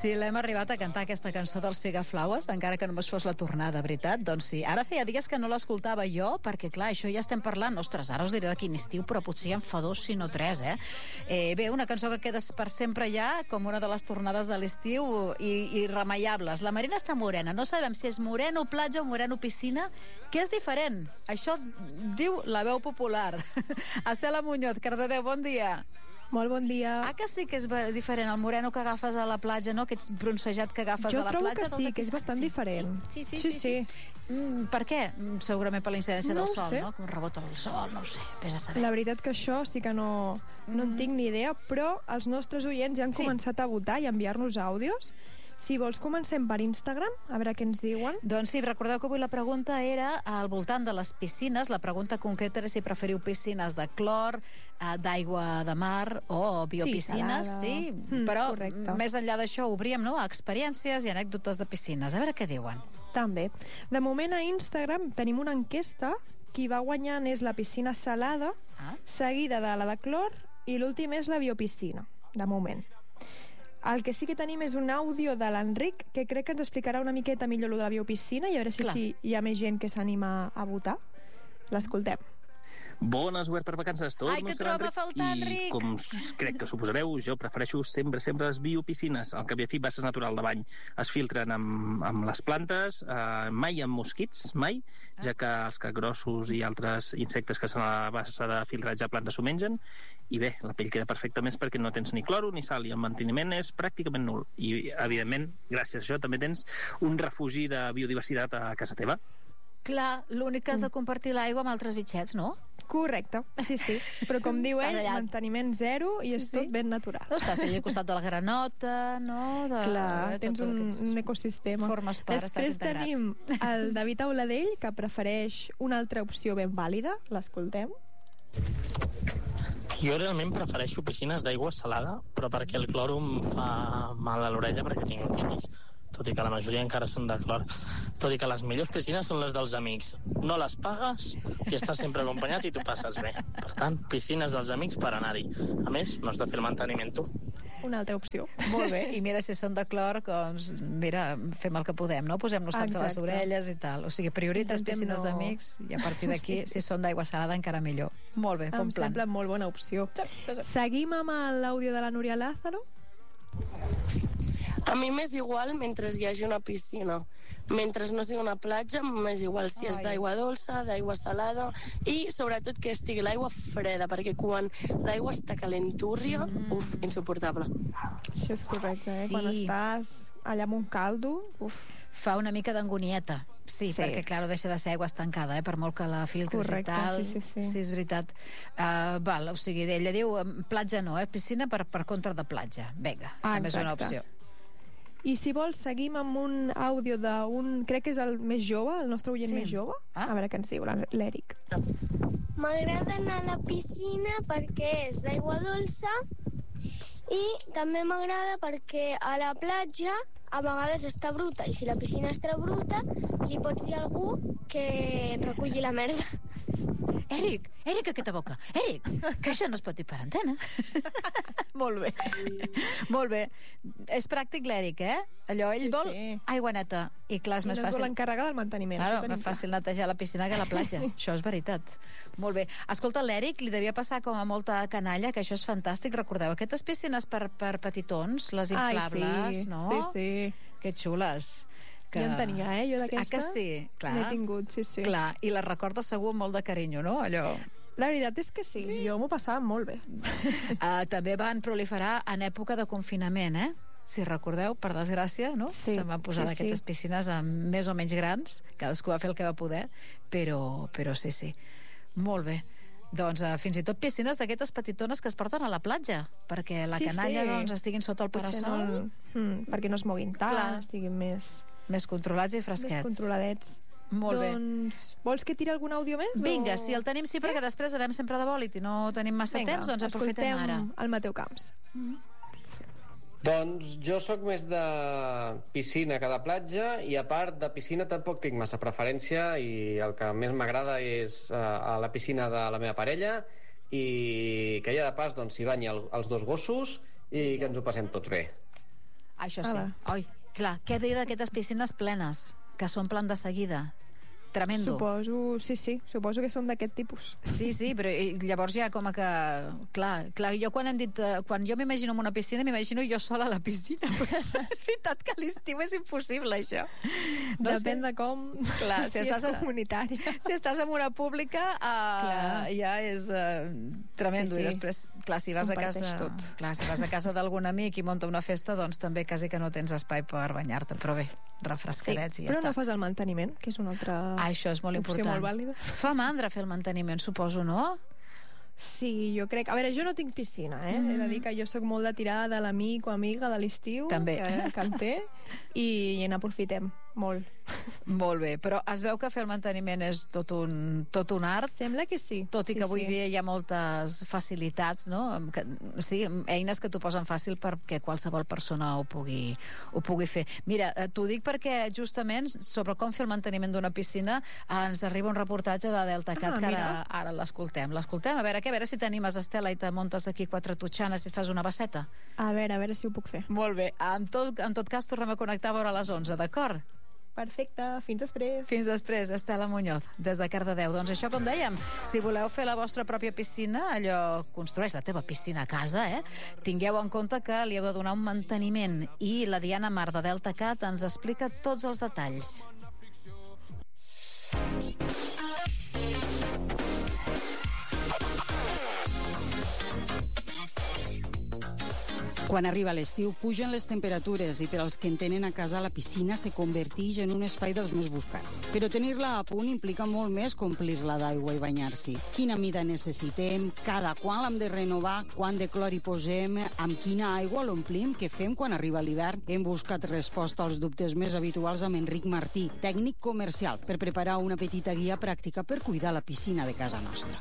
Sí, l'hem arribat a cantar aquesta cançó dels Figaflaues, encara que només fos la tornada, veritat. Doncs sí, ara feia dies que no l'escoltava jo, perquè clar, això ja estem parlant, ostres, ara us diré de quin estiu, però potser ja en fa 2, si no 3, bé, una cançó que queda per sempre ja, com una de les tornades de l'estiu i irremeiables. La Marina està morena, no sabem si és moreno platja o moreno piscina, que és diferent. Això diu la veu popular. Estela Muñoz, Cardedeu, bon dia. Molt bon dia. Ah, que sí que és diferent el moreno que agafes a la platja, no? Aquest bronzejat que agafes a la platja. Jo trobo que sí, que és bastant diferent. Sí. Per què? Segurament per la incidència del sol, sé. no? Com rebota el sol, no ho sé. Vés a saber. La veritat que això sí que no en tinc ni idea, però els nostres oients ja han començat a votar i a enviar-nos àudios. Si vols, comencem per Instagram, a veure què ens diuen. Doncs sí, recordeu que avui la pregunta era al voltant de les piscines. La pregunta concreta era si preferiu piscines de clor, d'aigua de mar o biopiscines. Sí, però correcte. Més enllà d'això obríem, no?, a experiències i anècdotes de piscines. A veure què diuen. També. De moment a Instagram tenim una enquesta. Qui va guanyant és la piscina salada, seguida de la de clor, i l'últim és la biopiscina, de moment. El que sí que tenim és un àudio de l'Enric, que crec que ens explicarà una miqueta millor lo de la biopiscina, i a veure si hi ha més gent que s'anima a votar. L'escoltem. Bones, obert per vacances. Ai, que troba a faltar, Enric! I com crec que suposareu, jo prefereixo sempre les biopiscines. Al cap i a fi, basses natural de bany es filtren amb les plantes, mai amb mosquits, mai, ja que els capgrossos i altres insectes que són a la bassa de filtratge de plantes s'ho mengen, i bé, la pell queda perfecta més perquè no tens ni cloro ni sal, i el manteniment és pràcticament nul. I, evidentment, gràcies a això també tens un refugi de biodiversitat a casa teva. Clar, l'únic que has de compartir l'aigua amb altres bitxets, no? Correcte, sí. Però com diu ell, manteniment zero i és tot ben natural. No, estàs allà al costat de la granota, no? Clar, tens un ecosistema. Formes part, estàs integrat. Després tenim el David Auladell, que prefereix una altra opció ben vàlida. L'escoltem. Jo realment prefereixo piscines d'aigua salada, però perquè el cloro em fa mal a l'orella perquè tinc otitis, tot i que la majoria encara són de clor. Tot i que les millors piscines són les dels amics. No les pagues i estàs sempre acompanyat i t'ho passes bé. Per tant, piscines dels amics per anar-hi. A més, no has de fer el manteniment tu. Una altra opció. Molt bé, i mira, si són de clor, doncs, mira, fem el que podem, no? Posem-nos taps a les orelles i tal. O sigui, prioritzes piscines d'amics i a partir d'aquí, si són d'aigua salada, encara millor. Molt bé, bon plan. Em sembla molt bona opció. Seguim amb l'àudio de la Núria Lázaro. A mi m'és igual mentre hi hagi una piscina. Mentre no sigui una platja, m'és igual si és d'aigua dolça, d'aigua salada, i sobretot que estigui l'aigua freda, perquè quan l'aigua està calentúrria, insuportable. Això és correcte, Quan estàs allà amb un caldo, fa una mica d'angonieta. Sí, perquè, clar, no deixa de ser aigua estancada, per molt que la filtris i tal. Sí, és veritat. O sigui, ella diu platja no, piscina per contra de platja. Vinga, també és una opció. I si vols, seguim amb un àudio d'un, crec que és el més jove, el nostre oient més jove. A veure què ens diu l'Eric. M'agrada anar a la piscina perquè és d'aigua dolça, i també m'agrada perquè a la platja a vegades està bruta, i si la piscina està bruta li pots dir a algú que reculli la merda. Eric, aquesta boca. Eric, que això no es pot dir per antena. Molt bé. És pràctic l'Eric, Allò, ell vol aigua neta. I clar, és més fàcil. I no es vol encarregar del manteniment. Claro, més fàcil netejar la piscina que la platja. Això és veritat. Molt bé. Escolta, l'Eric li devia passar com a molta canalla, que això és fantàstic. Recordeu, aquestes piscines per petitons, les inflables, no? Sí. Que xules. Ja en tenia, jo d'aquestes. Ah, que sí? Clar. N'he tingut, sí. Clar, i les recordes segur amb molt de carinyo, no? Allò... La veritat és que sí. Jo m'ho passava molt bé. També van proliferar en època de confinament, si recordeu, per desgràcia, no? Sí, se van posar aquestes piscines més o menys grans, cadascú va fer el que va poder, però sí. Molt bé. Doncs fins i tot piscines d'aquestes petitones que es porten a la platja, perquè la canalla doncs estiguin sota el parasol. Perquè no es moguin tant, estiguin més controlats i fresquets. Més controladets. Molt bé. Doncs, vols que tiri algun àudio més? Vinga, si el tenim perquè després anem sempre de bòlit i no tenim massa temps, doncs aprofitem ara. El Mateu Camps. Doncs jo sóc més de piscina que de platja, i a part de piscina tampoc tinc massa preferència, i el que més m'agrada és a la piscina de la meva parella, i que ja de pas s'hi banyi els dos gossos i que ens ho passem tots bé. Això sí. Oi, clar, què dir d'aquestes piscines plenes, que s'omplen de seguida? Tremendo. Suposo que són d'aquest tipus. Sí, però llavors ja com que... Clar, jo quan jo m'imagino en una piscina, m'imagino jo sola a la piscina. És veritat que a l'estiu és impossible, això. Depèn de com... Clar, si és comunitària. Si estàs en una pública, ja és tremendo. I després, clar, si vas a casa d'algun amic i munta una festa, doncs també quasi que no tens espai per banyar-te. Però bé, refrescadets i ja està. Però no fas el manteniment, que és una altra... Això és molt important. Molt vàlida. Fa mandra fer el manteniment, suposo, no? Sí, jo crec... A veure, jo no tinc piscina, He de dir que jo sóc molt de tirar de l'amic o amiga de l'estiu, també, que en té, i n'aprofitem molt. Molt bé, però es veu que fer el manteniment és tot un art. Sembla que sí. Tot i que avui dia hi ha moltes facilitats, no? Eines que t'ho posen fàcil perquè qualsevol persona ho pugui fer. Mira, t'ho dic perquè justament sobre com fer el manteniment d'una piscina ens arriba un reportatge de Deltacat que ara l'escoltem. A veure si t'animes, Estela, i te muntes aquí 4 totxanes i fas una basseta. A veure si ho puc fer. Molt bé. En tot cas, tornem a connectar a veure les 11, d'acord? Perfecte, fins després. Fins després, Estela Muñoz, des de Cardedeu. Doncs això, com dèiem, si voleu fer la vostra pròpia piscina, allò, construeix la teva piscina a casa, tingueu en compte que li heu de donar un manteniment, i la Diana Mar de Deltacat ens explica tots els detalls. Quan arriba l'estiu, pugen les temperatures i per als que en tenen a casa la piscina se converteix en un espai dels més buscats. Però tenir-la a punt implica molt més que omplir-la d'aigua i banyar-s'hi. Quina mida necessitem, cada qual l'hem de renovar, quant de clor hi posem, amb quina aigua l'omplim, què fem quan arriba l'hivern? Hem buscat resposta als dubtes més habituals amb Enric Martí, tècnic comercial, per preparar una petita guia pràctica per cuidar la piscina de casa nostra.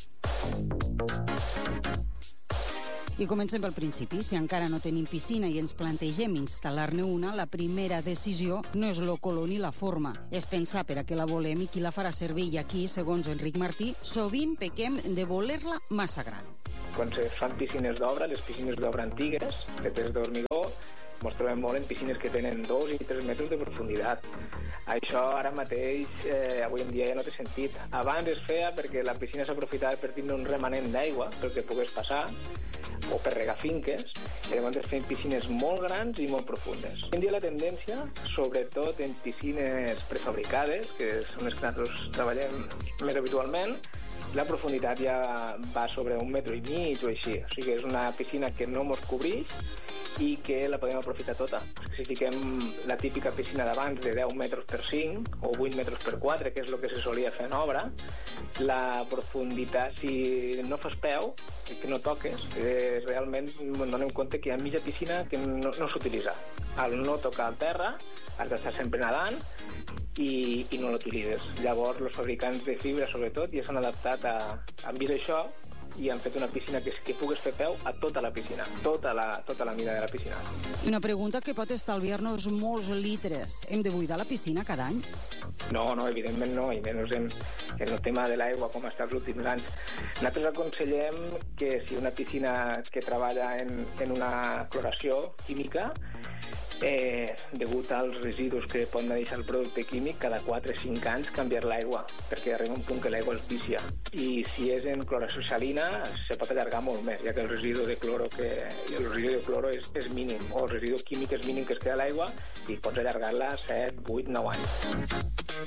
I comencem pel principi. Si encara no tenim piscina i ens plantegem instal·lar-ne una, la primera decisió no és el color ni la forma. És pensar per a què la volem i qui la farà servir. I aquí, segons Enric Martí, sovint pequem de voler-la massa gran. Quan se fan piscines d'obra, les piscines d'obra antigues, fetes d'hormigó, ens trobem molt en piscines que tenen 2 i 3 metres de profunditat. Això ara mateix, avui en dia ja no té sentit. Abans es feia perquè la piscina s'aprofitava per tindre un remanent d'aigua pel que pogués passar, o per regar finques, i llavors es feien piscines molt grans i molt profundes. Avui en dia la tendència, sobretot en piscines prefabricades, que són les que nosaltres treballem més habitualment, la profunditat ja va sobre 1,5 metres o així. O sigui que és una piscina que no ens cobreix i que la podem aprofitar tota. Si fiquem la típica piscina d'abans de 10 metres per 5 o 8 metres per 4, que és el que se solia fer en obra, la profunditat, si no fas peu, que no toques, realment ens donem compte que hi ha mitja piscina que no s'utilitza. Al no tocar el terra, has d'estar sempre nedant i no l'utilitzes. Llavors, els fabricants de fibra, sobretot, ja s'han adaptat han vist això i han fet una piscina que pugues fer peu a tota la piscina, tota la mida de la piscina. Una pregunta que pot estalviar-nos molts litres. Hem de buidar la piscina cada any? No, evidentment no, i menys en el tema de l'aigua com està els últims anys. Nosaltres aconsellem que si una piscina que treballa en una cloració química, degut als residus que pot deixar el producte químic, cada 4 o 5 anys canviar l'aigua, perquè arriba un punt que l'aigua es vicia. I si és en cloració salina, se pot allargar molt més, ja que el residu de cloro és mínim, o el residu químic és mínim que es queda a l'aigua, i pots allargar-la 7, 8, 9 anys.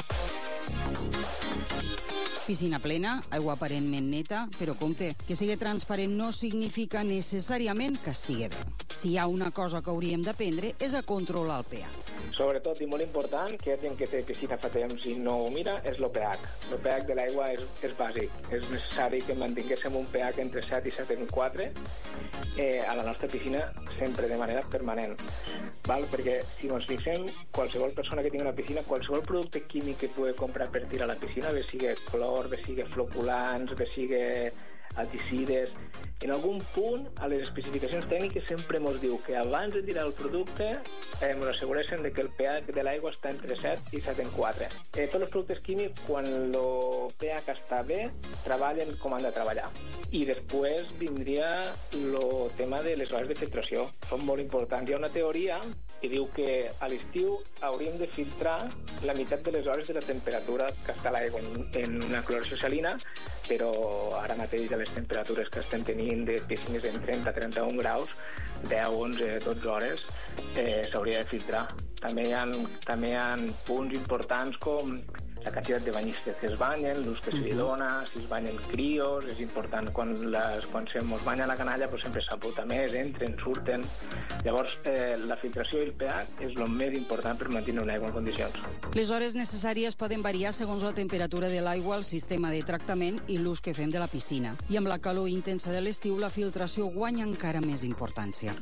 Piscina plena, aigua aparentment neta, però compte, que sigui transparent no significa necessàriament que estigui bé. Si hi ha una cosa que hauríem d'aprendre és a controlar el pH. Sobretot, i molt important, que gent que té piscina fa temps i no ho mira, és el pH. El pH de l'aigua és bàsic. És necessari que mantinguéssim un pH entre 7 i 7,4 a la nostra piscina sempre de manera permanent. Perquè si ens fixem, qualsevol persona que tingui una piscina, qualsevol producte químic que pugui comprar per tirar a la piscina, bé sigui clor, bé sigui floculants, bé sigui alticides. En algun punt, a les especificacions tècniques sempre ens diu que abans de tirar el producte ens assegureixen que el pH de l'aigua està entre 7 i 7,4. Tots els productes químics, quan el pH està bé, treballen com han de treballar. I després vindria el tema de les hores de filtració. Són molt importants. Hi ha una teoria que diu que a l'estiu hauríem de filtrar la meitat de les hores de la temperatura que està l'aigua en una cloració salina, però ara mateix a les temperatures que estem tenint de piscines en 30-31 graus, 10, 11, 12 hores, s'hauria de filtrar. També hi ha punts importants com la quantitat de banyistes que es banyen, l'ús que se li dona, si es banyen crios, és important. Quan se mos banya la canalla sempre s'aputa més, entren, surten. Llavors, la filtració i el pH és el més important per mantenir una aigua en condicions. Les hores necessàries poden variar segons la temperatura de l'aigua, el sistema de tractament i l'ús que fem de la piscina. I amb la calor intensa de l'estiu, la filtració guanya encara més importància.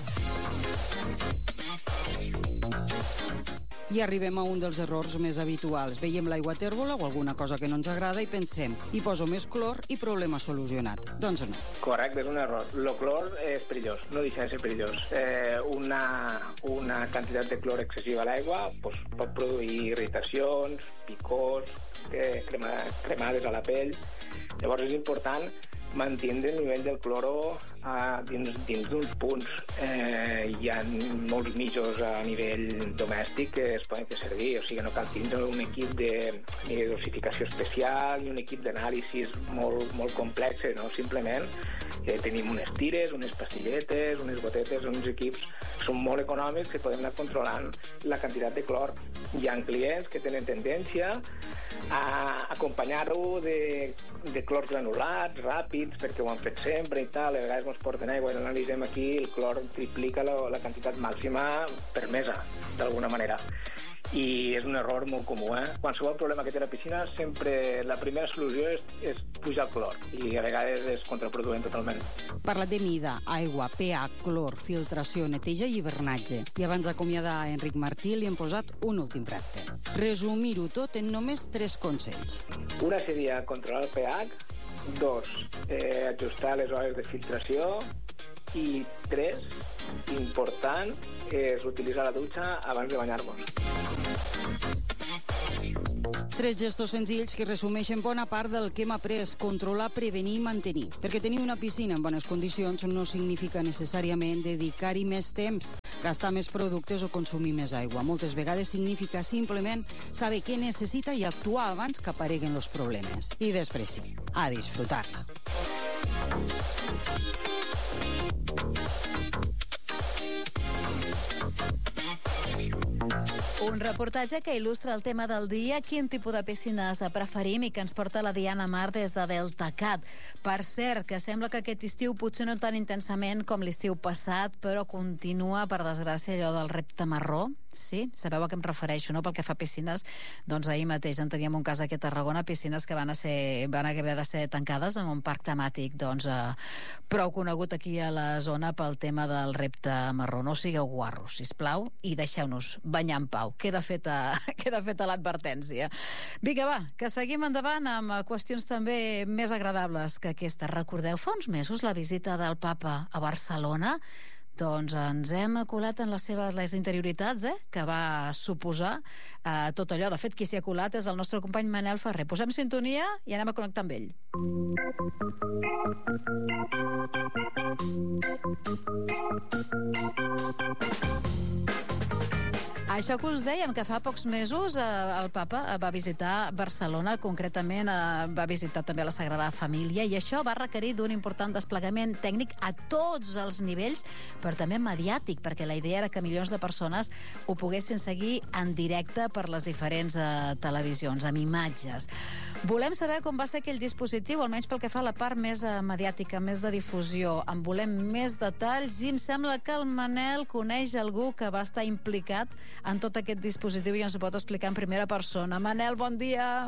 I arribem a un dels errors més habituals. Veiem l'aigua tèrbola o alguna cosa que no ens agrada i pensem, hi poso més clor i problema solucionat. Doncs no. Correcte, és un error. El clor és perillós, no deixa de ser perillós. Una quantitat de clor excessiva a l'aigua pot produir irritacions, picors, cremades a la pell. Llavors és important mantenir el nivell del cloro dins d'uns punts. Hi ha molts mitjos a nivell domèstic que es poden fer servir, o sigui, no cal tindre un equip de dosificació especial i un equip d'anàlisis molt complex, no? Simplement tenim unes tires, unes pastilletes, unes gotetes, uns equips són molt econòmics que podem anar controlant la quantitat de clor. Hi ha clients que tenen tendència a acompanyar-ho de clors granulats, ràpids, perquè ho han fet sempre i tal. A vegades ens porten aigua i l'analitzem aquí, el clor triplica la quantitat màxima permesa, d'alguna manera. I és un error molt comú, Qualsevol problema que té la piscina, sempre la primera solució és pujar el clor, i a vegades és contraproduent totalment. Parlat de mida, aigua, pH, clor, filtració, neteja i hivernatge. I abans d'acomiadar Enric Martí li hem posat un últim repte. Resumir-ho tot en només 3 consells. Una seria controlar el pH, 2, ajustar les hores de filtració, i 3, important, és utilitzar la dutxa abans de banyar-nos. 3 gestos senzills que resumeixen bona part del que hem après: controlar, prevenir i mantenir. Perquè tenir una piscina en bones condicions no significa necessàriament dedicar-hi més temps, gastar més productes o consumir més aigua. Moltes vegades significa simplement saber què necessita i actuar abans que apareguen els problemes. I després sí, a disfrutar-la. Un reportatge que il·lustra el tema del dia, quin tipus de piscines preferim, i que ens porta la Diana Mar des de Deltacat. Per cert, que sembla que aquest estiu, potser no tan intensament com l'estiu passat, però continua, per desgràcia, allò del repte marró. Sí? Sabeu a què em refereixo, no? Pel que fa a piscines, doncs ahir mateix en teníem un cas aquí a Tarragona, piscines que van haver de ser tancades en un parc temàtic, doncs, prou conegut aquí a la zona pel tema del repte marró. No sigueu guarros, sisplau, i deixeu-nos banyar en pau. Queda feta l'advertència. Vinga, va, que seguim endavant amb qüestions també més agradables que aquesta. Recordeu, fa uns mesos, la visita del papa a Barcelona? Doncs ens hem colat en les interioritats que va suposar tot allò. De fet, qui s'hi ha colat és el nostre company Manel Ferrer. Posem sintonia i anem a connectar amb ell. Això que us dèiem, que fa pocs mesos el papa va visitar Barcelona, concretament va visitar també la Sagrada Família, i això va requerir d'un important desplegament tècnic a tots els nivells, però també mediàtic, perquè la idea era que milions de persones ho poguessin seguir en directe per les diferents televisions, amb imatges. Volem saber com va ser aquell dispositiu, almenys pel que fa a la part més mediàtica, més de difusió. En volem més detalls i em sembla que el Manel coneix algú que va estar implicat en tot aquest dispositiu i ens ho pot explicar en primera persona. Manel, bon dia.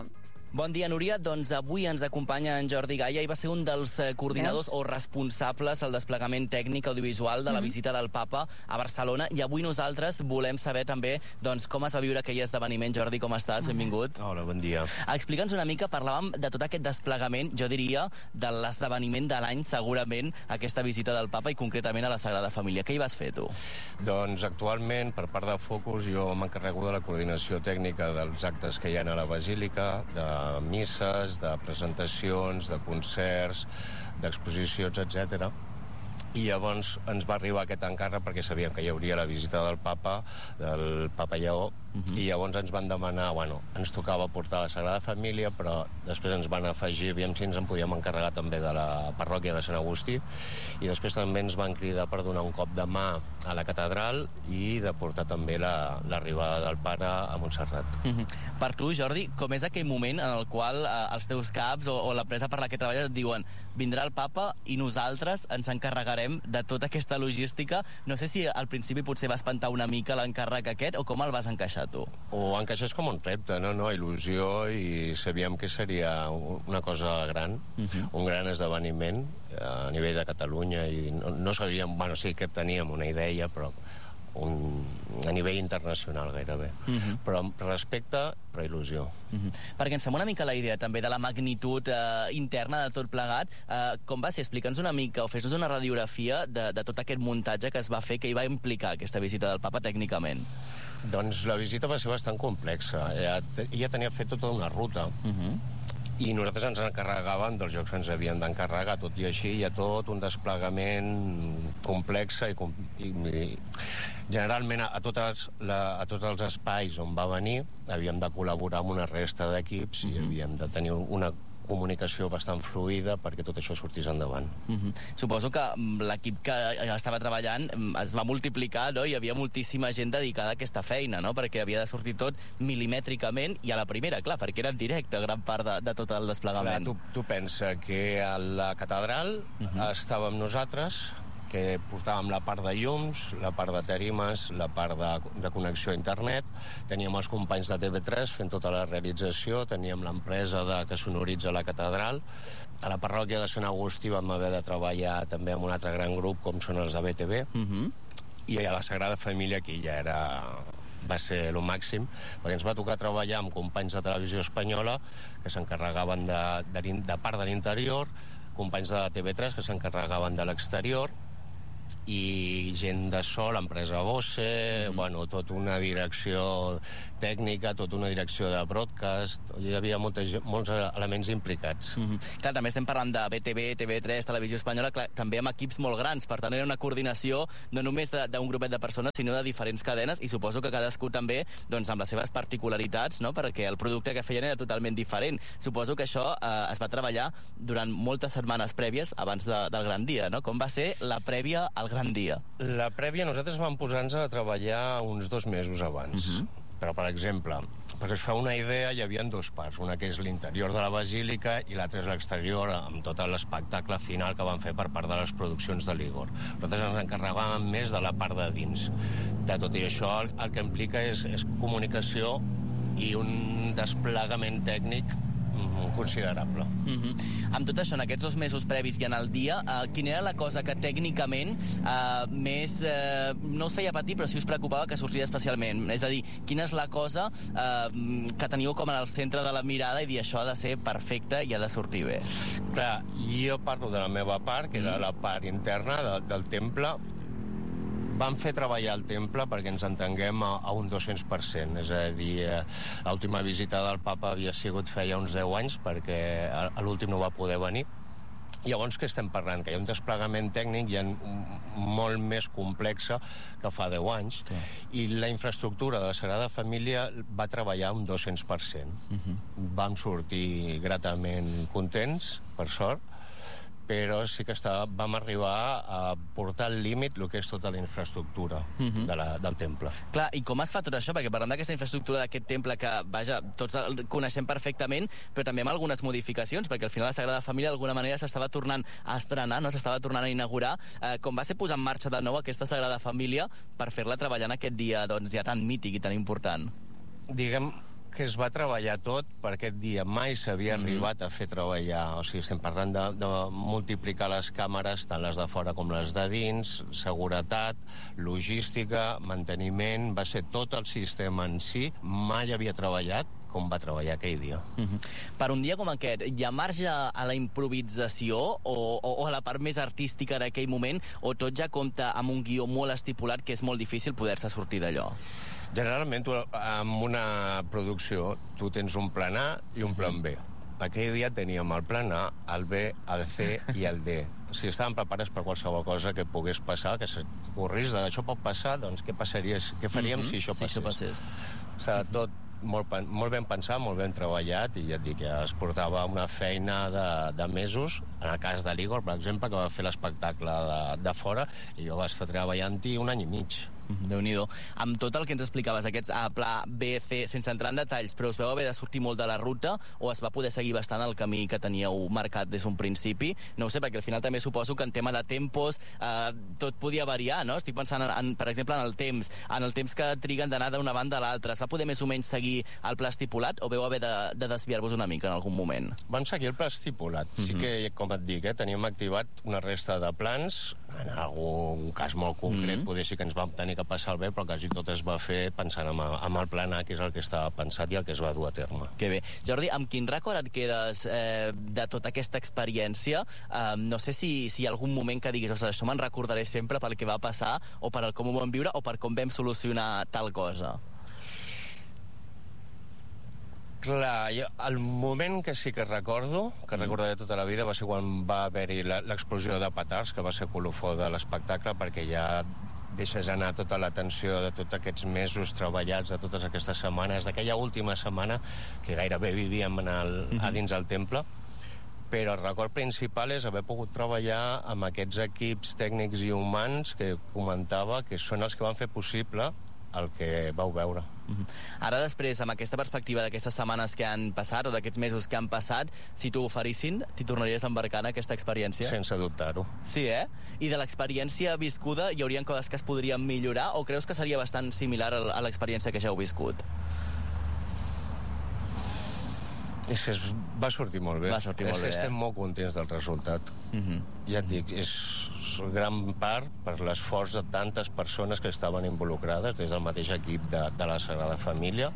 Bon dia, Núria. Doncs avui ens acompanya en Jordi Gaia i va ser un dels coordinadors o responsables del desplegament tècnic audiovisual de la visita del Papa a Barcelona, i avui nosaltres volem saber també com es va viure aquell esdeveniment. Jordi, com estàs? Benvingut. Hola, bon dia. Explica'ns una mica, parlàvem de tot aquest desplegament, jo diria, de l'esdeveniment de l'any, segurament, aquesta visita del Papa i concretament a la Sagrada Família. Què hi vas fer, tu? Doncs actualment, per part de Focus, jo m'encarrego de la coordinació tècnica dels actes que hi ha a la Basílica, de misses, de presentacions, de concerts, d'exposicions, etc. I llavors ens va arribar aquest encàrrec perquè sabíem que hi hauria la visita del Papa Lleó, i llavors ens van demanar, ens tocava portar la Sagrada Família, però després ens van afegir, aviam si ens en podíem encarregar també de la parròquia de Sant Agustí, i després també ens van cridar per donar un cop de mà a la catedral i de portar també l'arribada del Pare a Montserrat. Per tu, Jordi, com és aquell moment en el qual els teus caps o l'empresa per la que treballes et diuen vindrà el Papa i nosaltres ens encarregarem de tota aquesta logística? No sé si al principi potser va espantar una mica l'encàrrec aquest, o com el vas encaixar tu? Ho encaixes com un repte, il·lusió, i sabíem que seria una cosa gran, un gran esdeveniment a nivell de Catalunya, i no sabíem, sí que teníem una idea, però a nivell internacional gairebé. Però respecte, però il·lusió. Perquè ens fem una mica la idea també de la magnitud interna de tot plegat. Com va ser? Explica'ns una mica, o fes-nos una radiografia de tot aquest muntatge que es va fer, que hi va implicar aquesta visita del Papa tècnicament. Doncs la visita va ser bastant complexa. Ja tenia fet tota una ruta, i nosaltres ens encarregàvem dels jocs que ens havíem d'encarregar. Tot i així hi ha tot un desplegament complex, i generalment a tots els espais on va venir havíem de col·laborar amb una resta d'equips, i havíem de tenir una comunicació bastant fluida perquè tot això sortís endavant. Suposo que l'equip que estava treballant es va multiplicar, no? Hi havia moltíssima gent dedicada a aquesta feina, no? Perquè havia de sortir tot milimètricament i a la primera, clar, perquè era en directe gran part de tot el desplegament. Clar, tu pensa que a la catedral estàvem nosaltres, que portàvem la part de llums, la part de tèrimes, la part de connexió a internet, teníem els companys de TV3 fent tota la realització, teníem l'empresa que sonoritza la catedral, a la parròquia de Sant Agustí vam haver de treballar també amb un altre gran grup com són els de BTV, i a la Sagrada Família, que ja va ser el màxim, perquè ens va tocar treballar amb companys de Televisió Espanyola que s'encarregaven de part de l'interior, companys de TV3 que s'encarregaven de l'exterior, i gent de so, l'empresa Bose, tota una direcció tècnica, tota una direcció de broadcast, hi havia molts elements implicats. Clar, també estem parlant de BTV, TV3, Televisió Espanyola, clar, també amb equips molt grans, per tant era una coordinació no només d'un grupet de persones, sinó de diferents cadenes, i suposo que cadascú també amb les seves particularitats, no? Perquè el producte que feien era totalment diferent. Suposo que això es va treballar durant moltes setmanes prèvies abans del gran dia, no? Com va ser la prèvia al gran dia? La prèvia, nosaltres vam posar-nos a treballar uns 2 mesos abans. Però, per exemple, perquè es fa una idea, hi havia 2 parts. Una que és l'interior de la Basílica i l'altra és l'exterior, amb tot l'espectacle final que van fer per part de les produccions de l'Igor. Nosaltres ens encarregàvem més de la part de dins. De tot i això, el que implica és comunicació i un desplegament tècnic considerable. Amb tot això, en aquests 2 mesos previs i en el dia, quina era la cosa que tècnicament més no us feia patir, però sí us preocupava que sortís especialment? És a dir, quina és la cosa que teniu com en el centre de la mirada i dir això ha de ser perfecte i ha de sortir bé? Clar, jo parlo de la meva part, que era la part interna del temple. Vam fer treballar el temple perquè ens entenguem a un 200%, és a dir, l'última visita del Papa havia sigut feia uns 10 anys perquè a l'últim no va poder venir. Llavors, què estem parlant? Que hi ha un desplegament tècnic ja molt més complexa que fa 10 anys, i la infraestructura de la Sagrada Família va treballar un 200%. Vam sortir gratament contents, per sort, però sí que vam arribar a portar al límit el que és tota la infraestructura del temple. Clar, i com es fa tot això? Perquè parlem d'aquesta infraestructura d'aquest temple que, vaja, tots el coneixem perfectament, però també amb algunes modificacions, perquè al final la Sagrada Família d'alguna manera s'estava tornant a estrenar, no? S'estava tornant a inaugurar. Com va ser posar en marxa de nou aquesta Sagrada Família per fer-la treballar en aquest dia ja tan mític i tan important? Diguem, que es va treballar tot per aquest dia. Mai s'havia arribat a fer treballar. O sigui, estem parlant de multiplicar les càmeres, tant les de fora com les de dins, seguretat, logística, manteniment, va ser tot el sistema en si. Mai havia treballat com va treballar aquell dia. Per un dia com aquest, hi ha marge a la improvisació o a la part més artística d'aquell moment, o tot ja compta amb un guió molt estipulat que és molt difícil poder-se sortir d'allò? Generalment, en una producció, tu tens un plan A i un plan B. Aquell dia teníem el plan A, el B, el C i el D. O sigui, estàvem preparats per qualsevol cosa que pogués passar, que s'ocorrís de això pot passar, doncs què passaria? Què faríem si això passés? O sigui, tot molt ben pensat, molt ben treballat, i ja et dic, ja es portava una feina de mesos. En el cas de l'Igor, per exemple, que va fer l'espectacle de fora, i jo vaig estar treballant-hi 1 any i mig. Déu-n'hi-do. Amb tot el que ens explicaves, aquests pla B, C, sense entrar en detalls, però us veu haver de sortir molt de la ruta o es va poder seguir bastant el camí que teníeu marcat des d'un principi? No ho sé, perquè al final també suposo que en tema de tempos tot podia variar, no? Estic pensant, per exemple, en el temps que triguen d'anar d'una banda a l'altra. Es va poder més o menys seguir el pla estipulat o veu haver de desviar-vos una mica en algun moment? Vam seguir el pla estipulat. Sí que, com et dic, teníem activat una resta de plans. En algun cas molt concret poder sí que ens vam tenir que passar el bé, però quasi tot es va fer pensant en el plan A, que és el que estava pensat i el que es va dur a terme. Que bé. Jordi, amb quin record et quedes de tota aquesta experiència? No sé si hi ha algun moment que diguis, ostres, això me'n recordaré sempre pel que va passar, o per com ho vam viure, o per com vam solucionar tal cosa. Clar, el moment que sí que recordo, que recordaré tota la vida, va ser quan va haver-hi l'explosió de petards, que va ser colofó de l'espectacle, perquè ja deixes anar tota l'atenció de tots aquests mesos treballats, de totes aquestes setmanes, d'aquella última setmana que gairebé vivíem a dins el temple. Però el record principal és haver pogut treballar amb aquests equips tècnics i humans que comentava, que són els que van fer possible el que vau veure. Ara després, amb aquesta perspectiva d'aquestes setmanes que han passat o d'aquests mesos que han passat, si t'ho oferissin, t'hi tornaries a embarcar en aquesta experiència? Sense dubtar-ho. Sí, I de l'experiència viscuda hi haurien coses que es podrien millorar o creus que seria bastant similar a l'experiència que ja heu viscut? És que va sortir molt bé. Va sortir molt bé, Estem molt contents del resultat. Ja et dic, és gran part per l'esforç de tantes persones que estaven involucrades, des del mateix equip de la Sagrada Família.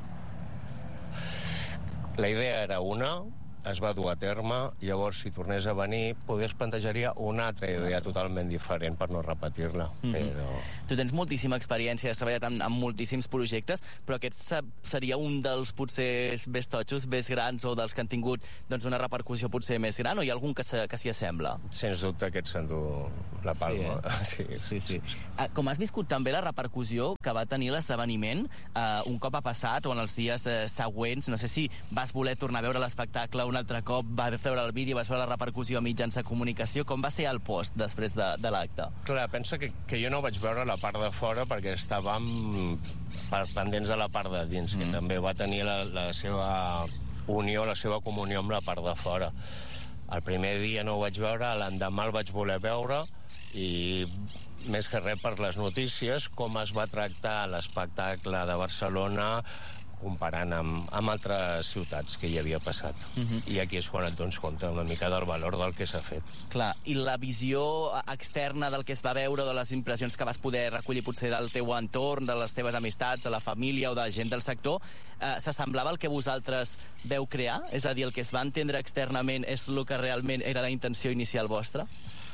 La idea era una, es va dur a terme, llavors si tornés a venir poder es plantejaria una altra idea totalment diferent per no repetir-la. Però... Tu tens moltíssima experiència, has treballat amb moltíssims projectes, però aquest seria un dels potser més totxos, més grans, o dels que han tingut una repercussió potser més gran, o hi ha algun que s'hi assembla? Sens dubte aquest s'endú la palma. Sí. Com has viscut també la repercussió que va tenir l'esdeveniment un cop ha passat o en els dies següents? No sé si vas voler tornar a veure l'espectacle un altre cop, vas veure el vídeo, vas veure la repercussió a mitjans de comunicació. Com va ser el post després de l'acte? Clar, pensa que jo no vaig veure la part de fora perquè estàvem pendents de la part de dins, que també va tenir la seva unió, la seva comunió amb la part de fora. El primer dia no ho vaig veure, l'endemà el vaig voler veure, i més que res per les notícies, com es va tractar l'espectacle de Barcelona comparant amb altres ciutats que hi havia passat. I aquí és quan et dones compte una mica del valor del que s'ha fet. Clar, i la visió externa del que es va veure, de les impressions que vas poder recollir potser del teu entorn, de les teves amistats, de la família o de gent del sector, s'assemblava al que vosaltres veu crear? És a dir, el que es va entendre externament és el que realment era la intenció inicial vostra?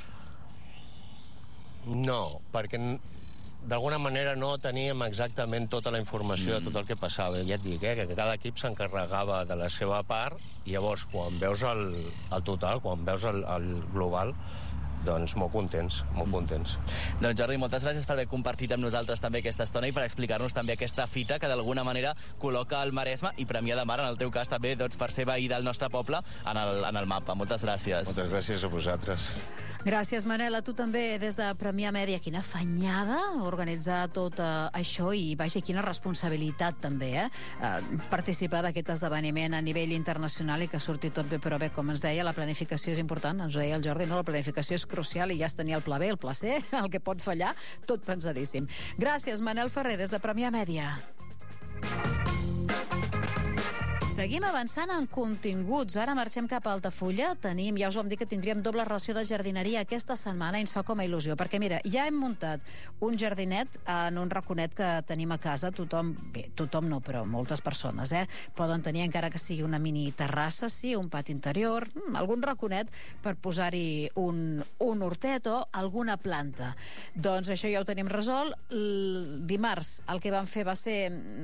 No, perquè d'alguna manera no teníem exactament tota la informació de tot el que passava. Ja et dic, que cada equip s'encarregava de la seva part, i llavors quan veus el total, quan veus el global, doncs molt contents. Doncs Jordi, moltes gràcies per haver compartit amb nosaltres també aquesta estona i per explicar-nos també aquesta fita que d'alguna manera col·loca el Maresme i Premià de Mar, en el teu cas també, per ser veí del nostre poble, en el mapa. Moltes gràcies. Moltes gràcies a vosaltres. Gràcies, Manel. A tu també des de Premià Mèdia. Quina fanyada organitzar tot això i, vaja, quina responsabilitat també, participar d'aquest esdeveniment a nivell internacional i que surti tot bé, però bé, com ens deia, la planificació és important, ens ho deia el Jordi, no? La planificació és crucial i ja es tenia el pla B, el pla C, el que pot fallar, tot pensadíssim. Gràcies, Manel Ferrer, des de Premià Mèdia. Seguim avançant en continguts. Ara marxem cap a Altafulla. Ja us vam dir que tindríem doble ració de jardineria aquesta setmana i ens fa com a il·lusió, perquè mira, ja hem muntat un jardinet en un raconet que tenim a casa. Tothom no, però moltes persones, poden tenir, encara que sigui una mini terrassa, sí, un pati interior, algun raconet per posar-hi un hortet o alguna planta. Doncs això ja ho tenim resolt. Dimarts el que vam fer va ser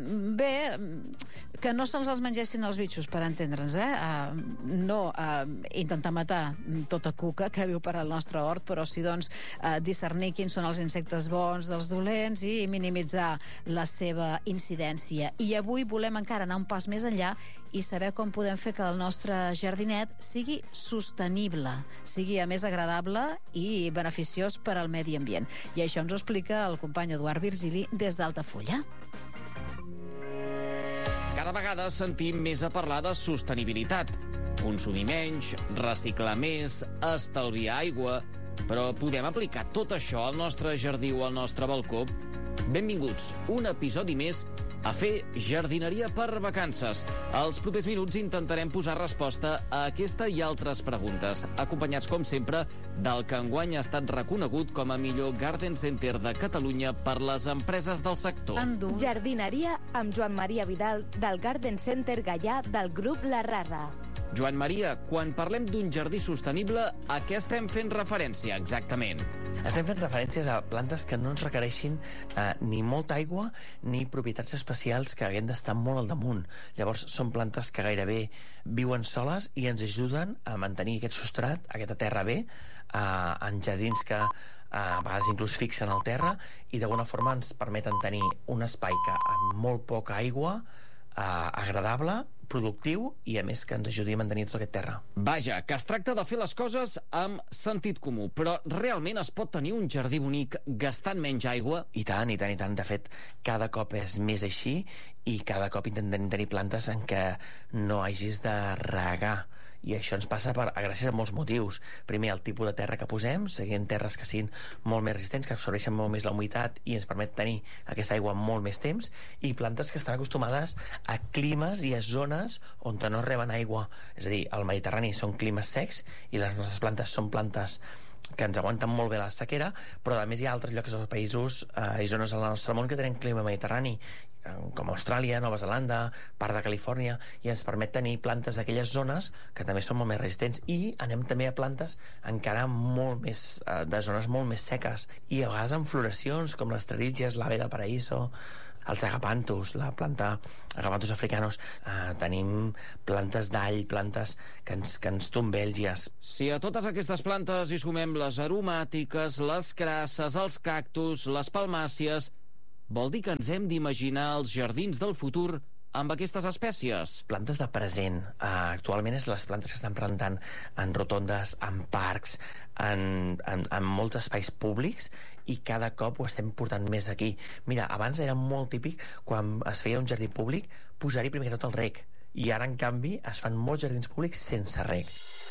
que no se'ls mengessin els bitxos, per entendre'ns, no intentar matar tota cuca que viu per al nostre hort, però sí, doncs, discernir quins són els insectes bons dels dolents i minimitzar la seva incidència. I avui volem encara anar un pas més enllà i saber com podem fer que el nostre jardinet sigui sostenible, sigui a més agradable i beneficiós per al medi ambient. I això ens ho explica el company Eduard Virgili des d'Altafulla. Cada vegada sentim més a parlar de sostenibilitat. Consumir menys, reciclar més, estalviar aigua... Però podem aplicar tot això al nostre jardí o al nostre balcó? Benvinguts, un episodi més a fer jardineria per vacances. Als propers minuts intentarem posar resposta a aquesta i altres preguntes, acompanyats, com sempre, del que enguany ha estat reconegut com a millor Garden Center de Catalunya per les empreses del sector. Jardineria amb Joan Maria Vidal, del Garden Center Gaià del grup La Rasa. Joan Maria, quan parlem d'un jardí sostenible, a què estem fent referència exactament? Estem fent referències a plantes que no ens requereixin ni molta aigua ni propietats especials que haguem d'estar molt al damunt. Llavors, són plantes que gairebé viuen soles i ens ajuden a mantenir aquest substrat, aquesta terra bé, en jardins que a vegades inclús fixen al terra i d'alguna forma ens permeten tenir un espai que amb molt poca aigua, agradable, productiu i, a més, que ens ajudi a mantenir tot aquest terra. Vaja, que es tracta de fer les coses amb sentit comú, però realment es pot tenir un jardí bonic gastant menys aigua? I tant, i tant, i tant. De fet, cada cop és més així i cada cop intentem tenir plantes en què no hagis de regar. I això ens passa gràcies a molts motius. Primer, el tipus de terra que posem, seguint terres que siguin molt més resistents, que absorbeixen molt més la humitat i ens permet tenir aquesta aigua molt més temps, i plantes que estan acostumades a climes i a zones on no reben aigua. És a dir, al Mediterrani són climes secs i les nostres plantes són plantes que ens aguanten molt bé la sequera, però a més hi ha altres llocs dels països i zones del nostre món que tenen clima mediterrani, com Austràlia, Nova Zelanda, part de Califòrnia, i ens permet tenir plantes d'aquelles zones que també són molt més resistents, i anem també a plantes encara molt més de zones molt més seques, i a vegades amb floracions com les Strelitzias, l'Ave del Paraíso, els agapanthus, la planta agapanthus africanos. Tenim plantes d'all, plantes que ens tombèlgies. Si a totes aquestes plantes hi sumem les aromàtiques, les crasses, els cactus, les palmàcies, vol dir que ens hem d'imaginar els jardins del futur amb aquestes espècies? Plantes de present. Actualment és les plantes que estan plantant en rotondes, en parcs, en molts espais públics, i cada cop ho estem portant més aquí. Mira, abans era molt típic, quan es feia un jardí públic, posar-hi primer que tot el rec. I ara, en canvi, es fan molts jardins públics sense rec.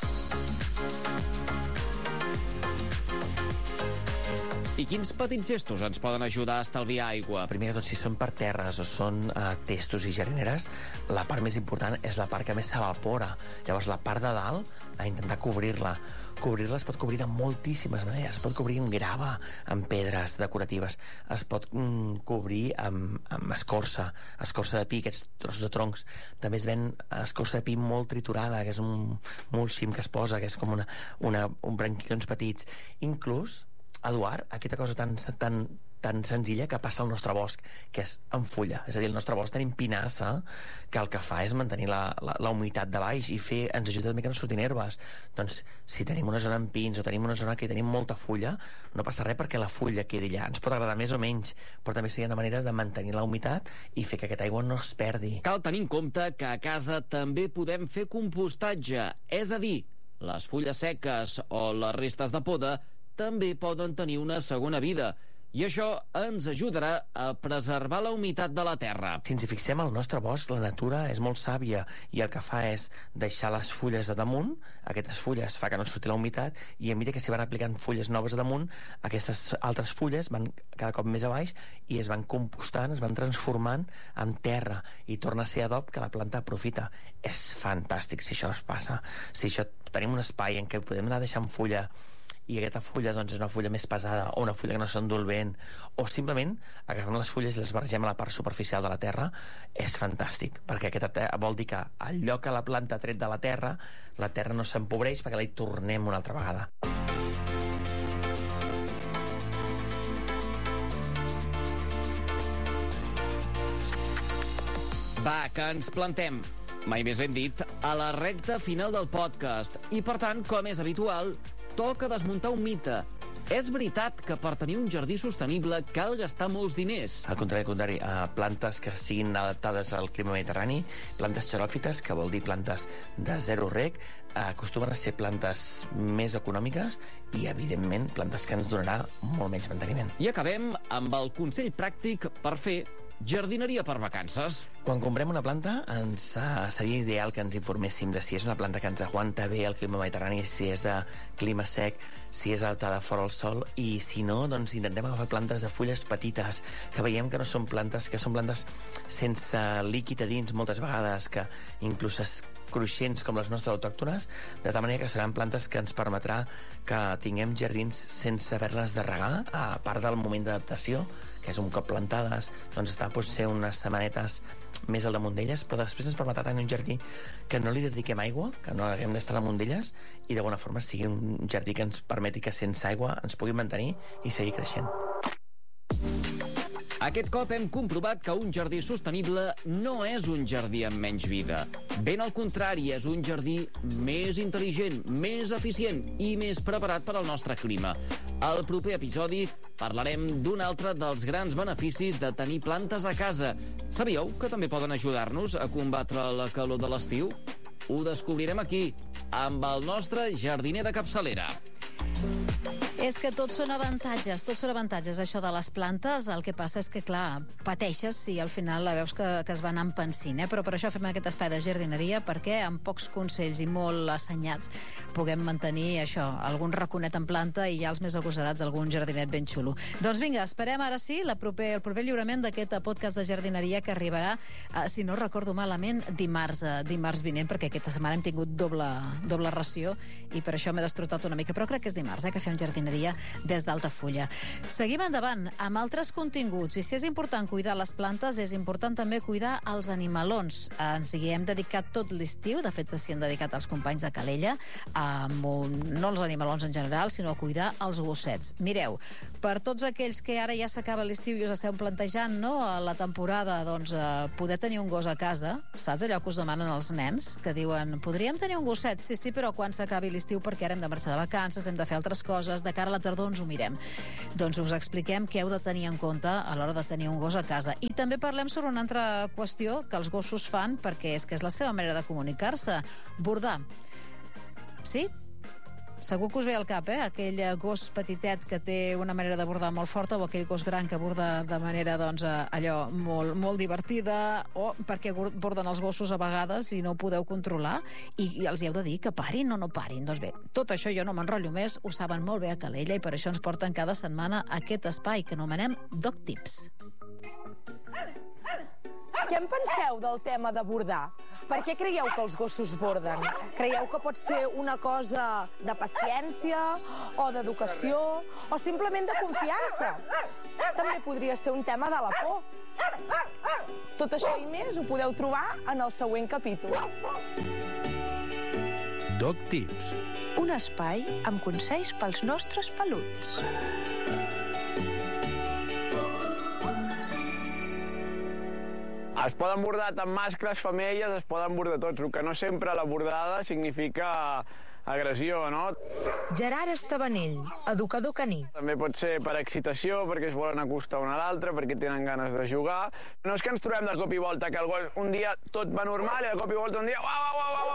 I quins petits gestos ens poden ajudar a estalviar aigua? Primer que tot, si són per terres o són testos i jardineres, la part més important és la part que més s'evapora. Llavors, la part de dalt, a intentar cobrir-la. Cobrir-la es pot cobrir de moltíssimes maneres. Es pot cobrir amb grava, amb pedres decoratives. Es pot cobrir amb escorça de pi, aquests trossos de troncs. També es ven escorça de pi molt triturada, que és un mulching que es posa, que és com un branquillons petits. Inclús, Eduard, aquesta cosa tan senzilla que passa al nostre bosc, que és en fulla. És a dir, el nostre bosc tenim pinassa, que el que fa és mantenir la humitat de baix i ens ajuda també que no surtin herbes. Doncs, si tenim una zona amb pins o tenim una zona que tenim molta fulla, no passa res perquè la fulla quedi allà. Ens pot agradar més o menys, però també seria una manera de mantenir la humitat i fer que aquesta aigua no es perdi. Cal tenir en compte que a casa també podem fer compostatge, és a dir, les fulles seques o les restes de poda també poden tenir una segona vida. I això ens ajudarà a preservar la humitat de la terra. Si ens hi fixem, al nostre bosc la natura és molt sàvia i el que fa és deixar les fulles a damunt, aquestes fulles fa que no surti la humitat, i a mesura que s'hi van aplicant fulles noves a damunt, aquestes altres fulles van cada cop més a baix i es van compostant, es van transformant en terra i torna a ser adob que la planta aprofita. És fantàstic si això es passa. Si això tenim un espai en què podem anar deixant fulla i aquesta fulla doncs, és una fulla més pesada o una fulla que no s'endú el vent, o simplement agafem les fulles i les barregem a la part superficial de la terra, és fantàstic, perquè vol dir que al lloc que la planta ha tret de la terra no s'empobreix perquè la hi tornem una altra vegada. Va, que ens plantem, mai més ben dit, a la recta final del podcast. I, per tant, com és habitual, toca desmuntar un mite. És veritat que per tenir un jardí sostenible cal gastar molts diners? Al contrari, plantes que siguin adaptades al clima mediterrani, plantes xeròfites, que vol dir plantes de zero reg, acostumen a ser plantes més econòmiques i, evidentment, plantes que ens donarà molt menys manteniment. I acabem amb el consell pràctic per fer jardineria per vacances. Quan comprem una planta, seria ideal que ens informéssim de si és una planta que ens aguanta bé el clima mediterrani, si és de clima sec, si és adaptada fora al sol, i si no, doncs intentem agafar plantes de fulles petites, que veiem que no són plantes, que són plantes sense líquid a dins moltes vegades, que inclús cruixents com les nostres autòctones, de tal manera que seran plantes que ens permetrà que tinguem jardins sense haver-les de regar, a part del moment d'adaptació, que és un cop plantades, doncs està potser unes setmanetes més al damunt d'elles, però després ens permetrà tenir un jardí que no li dediquem aigua, que no haguem d'estar damunt d'elles, i d'alguna forma sigui un jardí que ens permeti que sense aigua ens pugui mantenir i seguir creixent. Aquest cop hem comprovat que un jardí sostenible no és un jardí amb menys vida. Ben al contrari, és un jardí més intel·ligent, més eficient i més preparat per al nostre clima. Al proper episodi parlarem d'un altre dels grans beneficis de tenir plantes a casa. Sabíeu que també poden ajudar-nos a combatre la calor de l'estiu? Ho descobrirem aquí, amb el nostre jardiner de capçalera. És que tots són avantatges, això de les plantes. El que passa és que, clar, pateixes si al final la veus que es va anar empensint, però per això fem aquest espai de jardineria, perquè amb pocs consells i molt assenyats puguem mantenir això, algun raconet en planta i ja els més agosarats algun jardinet ben xulo. Doncs vinga, esperem ara sí el proper lliurament d'aquest podcast de jardineria que arribarà, si no recordo malament, dimarts vinent, perquè aquesta setmana hem tingut doble ració i per això m'he destrotat una mica, però crec que és dimarts, que fem jardineria des d'Altafulla. Seguim endavant amb altres continguts, i si és important cuidar les plantes, és important també cuidar els animalons. Ens hi hem dedicat tot l'estiu, de fet s'hi han dedicat els companys de Calella, no els animalons en general, sinó a cuidar els gossets. Mireu, per tots aquells que ara ja s'acaba l'estiu i us esteu plantejant, no, a la temporada, doncs, poder tenir un gos a casa, saps allò que us demanen els nens, que diuen, podríem tenir un gosset? Sí, però quan s'acabi l'estiu, perquè ara hem de marxar de vacances, hem de fer altres coses, de cara a la tardor ens ho mirem. Doncs us expliquem què heu de tenir en compte a l'hora de tenir un gos a casa. I també parlem sobre una altra qüestió que els gossos fan, perquè és que és la seva manera de comunicar-se. Bordar. Sí? Segur que us ve al cap, aquell gos petitet que té una manera de bordar molt forta, o aquell gos gran que borda de manera, doncs, allò molt, molt divertida, o perquè borden els gossos a vegades i no ho podeu controlar, i els hi heu de dir que parin o no parin. Doncs bé, tot això jo no m'enrotllo més, ho saben molt bé a Calella, i per això ens porten cada setmana aquest espai que anomenem Dog Tips. Què en penseu del tema de bordar? Per què creieu que els gossos borden? Creieu que pot ser una cosa de paciència o d'educació o simplement de confiança? També podria ser un tema de la por. Tot això i més ho podeu trobar en el següent capítol. Dog Tips. Un espai amb consells pels nostres peluts. Es poden bordar tant mascles, femelles, es poden bordar tots, el que no sempre la bordada significa agressió, no? Gerard Estabanell, educador caní. També pot ser per excitació, perquè es volen acostar un a l'altre, perquè tenen ganes de jugar. No és que ens trobem de cop i volta, que el gos un dia tot va normal i de cop i volta un dia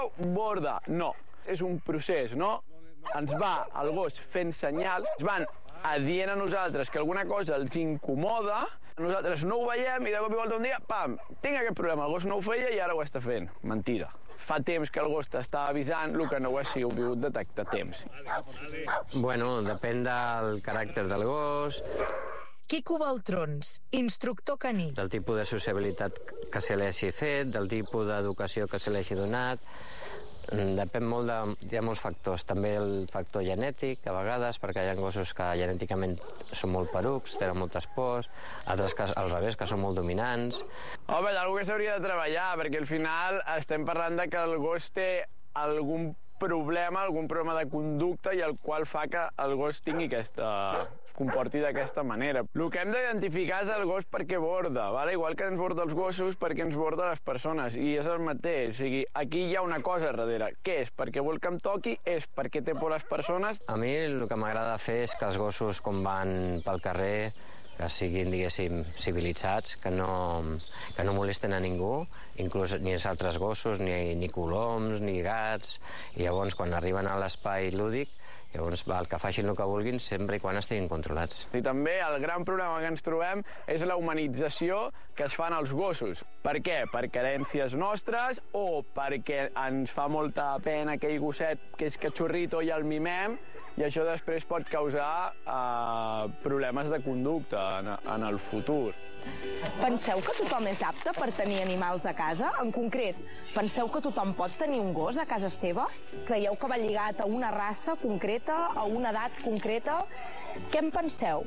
borda. No, és un procés, no? Ens va el gos fent senyals, ens van adient a nosaltres que alguna cosa els incomoda, nosaltres no ho veiem i de cop i volta un dia, pam, tinc aquest problema, el gos no ho feia i ara ho està fent. Mentida. Fa temps que el gos t'està avisant, el que no ho has sigut detectar a temps. Bueno, depèn del caràcter del gos. Quico Baltrons, instructor caní. Del tipus de sociabilitat que se li hagi fet, del tipus d'educació que se li hagi donat. Depèn molt hi ha molts factors. També el factor genètic, a vegades, perquè hi ha gossos que genèticament són molt perucs, tenen moltes pors, altres que al revés, que són molt dominants. Home, algú que s'hauria de treballar, perquè al final estem parlant de que el gos té algun problema de conducta i el qual fa que el gos tingui comporti d'aquesta manera. El que hem d'identificar és el gos perquè borda, vale? Igual que ens borda els gossos, perquè ens borda les persones, i és el mateix. O sigui, aquí hi ha una cosa darrere. Què és? Perquè vol que em toqui? És perquè té por les persones? A mi el que m'agrada fer és que els gossos, quan van pel carrer, que siguin, diguéssim, civilitzats, que no molesten a ningú, inclús ni els altres gossos, ni coloms, ni gats. I llavors, quan arriben a l'espai lúdic, llavors el que facin el que vulguin sempre i quan estiguin controlats. I també el gran problema que ens trobem és la humanització que es fan als gossos. Per què? Per carències nostres o perquè ens fa molta pena aquell gosset que és catxorrito i el mimem, i això després pot causar problemes de conducta en el futur. Penseu que tothom és apte per tenir animals a casa? En concret, penseu que tothom pot tenir un gos a casa seva? Creieu que va lligat a una raça concreta, a una edat concreta? Què en penseu?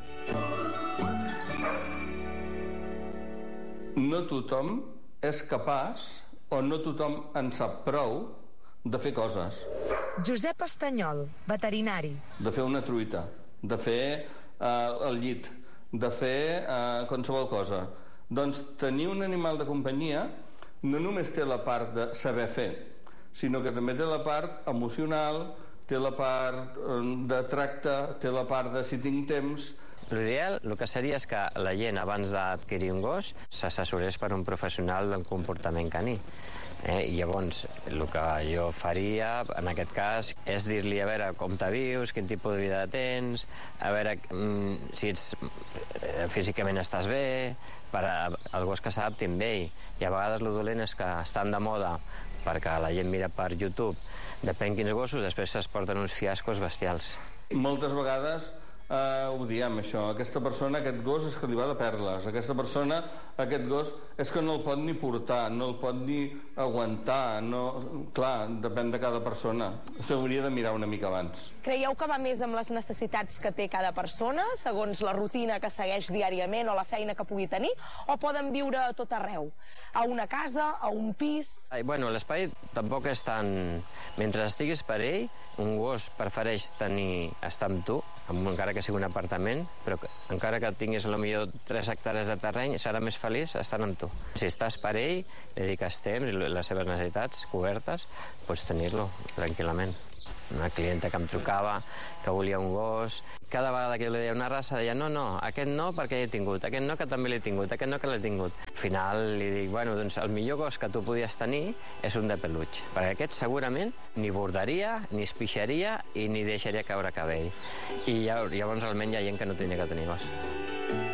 No tothom és capaç, o no tothom en sap prou, de fer coses. Josep Estanyol, veterinari. De fer una truita, de fer el llit, de fer qualsevol cosa. Doncs tenir un animal de companyia no només té la part de saber fer, sinó que també té la part emocional, té la part de tracte, té la part de si tinc temps. L'ideal, el que seria és que la gent, abans d'adquirir un gos, s'assessorés per un professional del comportament caní. I llavors, el que jo faria, en aquest cas, és dir-li a veure com te vius, quin tipus de vida tens, a veure si físicament estàs bé, per al gos que s'adapti amb ell. I a vegades el dolent és que estan de moda perquè la gent mira per YouTube, depèn quins gossos, després es porten uns fiascos bestials. Moltes vegades ho diem, això. Aquesta persona, aquest gos, és que li va de perles. Aquesta persona, aquest gos, és que no el pot ni portar, no el pot ni aguantar. Clar, depèn de cada persona. S'hauria de mirar una mica abans. Creieu que va més amb les necessitats que té cada persona, segons la rutina que segueix diàriament o la feina que pugui tenir, o poden viure a tot arreu? A una casa, a un pis? Bueno, l'espai tampoc és tan... Mentre estiguis per ell, un gos prefereix estar amb tu, encara que sigui un apartament, però encara que tinguis potser 3 hectàrees de terreny, serà més feliç estant amb tu. Si estàs per ell, li dediques temps i les seves necessitats cobertes, pots tenir-lo tranquil·lament. Una clienta que em trucava, que volia un gos. Cada vegada que jo li deia una raça, deia no, aquest no perquè l'he tingut, aquest no que també l'he tingut, aquest no que l'he tingut. Al final li dic, bueno, doncs el millor gos que tu podies tenir és un de peluig, perquè aquest segurament ni bordaria, ni espixaria i ni deixaria caure cabell. I llavors realment hi ha gent que no tenia que tenir gos.